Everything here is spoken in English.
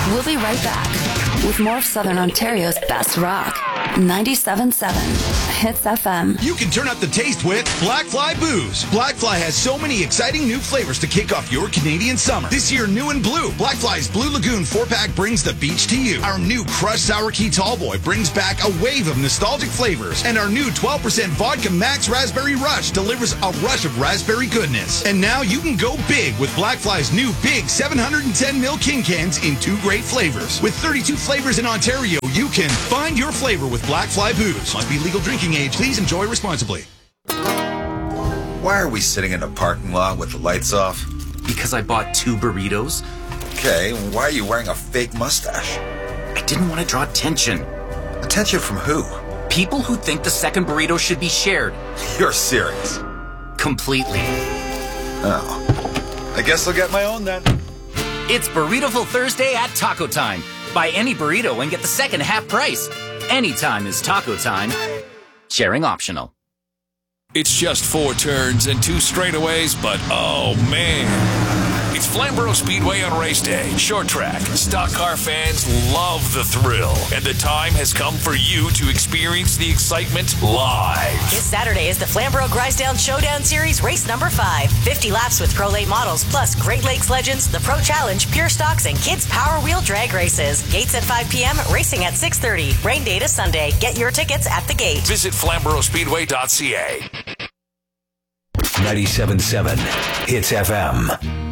We'll be right back with more of Southern Ontario's best rock. 97.7 Hits FM. You can turn up the taste with Blackfly Booze. Blackfly has so many exciting new flavors to kick off your Canadian summer. This year, new and blue. Blackfly's Blue Lagoon 4-pack brings the beach to you. Our new Crushed Sour Key Tallboy brings back a wave of nostalgic flavors. And our new 12% Vodka Max Raspberry Rush delivers a rush of raspberry goodness. And now you can go big with Blackfly's new big 710ml King Cans in 2 great flavors. With 32 flavors in Ontario, you can find your flavor with Blackfly Booze. Must be legal drinking age. Please enjoy responsibly. Why are we sitting in a parking lot with the lights off? Because I bought 2 burritos. Okay, why are you wearing a fake mustache? I didn't want to draw attention. Attention from who? People who think the second burrito should be shared. You're serious. Completely. Oh. I guess I'll get my own then. It's Burritoville Thursday at Taco Time. Buy any burrito and get the second half price. Anytime is taco time. Sharing optional. It's just 4 turns and 2 straightaways, but oh man. It's Flamborough Speedway on race day. Short track. Stock car fans love the thrill. And the time has come for you to experience the excitement live. This Saturday is the Flamborough Grisdale Showdown Series race number 5. 50 laps with Pro Late models, plus Great Lakes Legends, the Pro Challenge, Pure Stocks, and Kids Power Wheel drag races. Gates at 5 p.m., racing at 6:30. Rain day to Sunday. Get your tickets at the gate. Visit FlamboroughSpeedway.ca. 97.7 Hits FM.